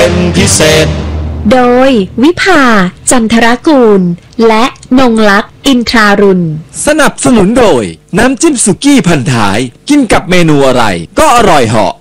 เป็นพิเศษโดยวิภาจันทรกูลและนงลักษณ์อินทรารุณสนับสนุนโดยน้ำจิ้มสุกี้พันท้ายกินกับเมนูอะไรก็อร่อยเหาะ